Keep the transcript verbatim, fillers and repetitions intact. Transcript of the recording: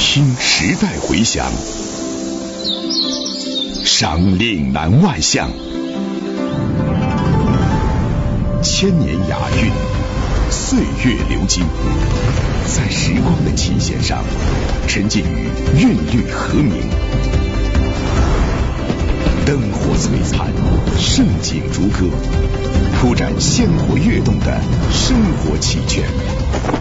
听时代回响，赏岭南外向，千年雅韵，岁月流金，在时光的琴弦上沉浸于韵律和鸣，灯火璀璨，盛景如歌，铺展鲜活跃动的生活奇圈。